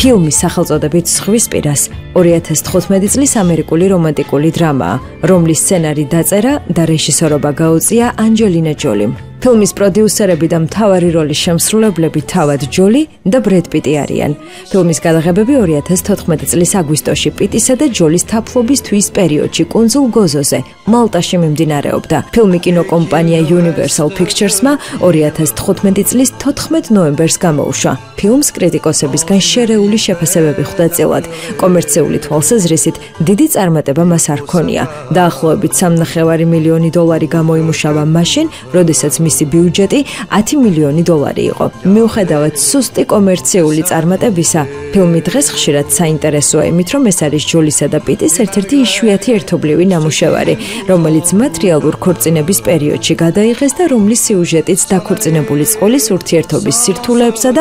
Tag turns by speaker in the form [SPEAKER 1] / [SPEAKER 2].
[SPEAKER 1] ფილმის სახელწოდებით ზღვისპირას 2015 წლის ამერიკული რომანტიკული დრამაა, რომლის სცენარი დაწერა და რეჟისორობა გაუწია ანჯელინა ჯოლიმ. ფილმის პროდიუსერები და მთავარი როლის შემსრულებლები თავად ჯოლი და ბრედ პიტი არიან. ფილმის გადაღებები 2014 წლის აგვისტოში პიტისა და ჯოლის თაფლობის თვის პერიოდში კუნძულ გოზოზე, მალტაში მიმდინარეობდა. ფილმი კინოკომპანია Universal Pictures-მა 2015 წლის 14 ნოემბერს გამოუშვა. ფილმს კრიტიკოსებისგან შერეული შეფასებები ხვდა წილად. კომერციული თვალსაზრისით დიდი წარმატება მას არ ჰქონია. დაახლოებით $3.5 მილიონი გამოიმუშავა მაშინ, როდესაც მისი ბიუჯეტი $10 მილიონი იყო. მიუხედავად სუსტი კომერციული წარმატებისა, ფილმი დღეს ხშირად საინტერესოა იმით, რომ ეს არის ჯოლისა და პიტის ერთ-ერთი იშვიათი ერთობლივი ნამუშევარი, რომელიც მათ რეალურ ქორწინების პერიოდში გადაიღეს და რომლის სიუჟეტიც დაქორწინებული წყვილის ურთიერთობის სირთულეებსა და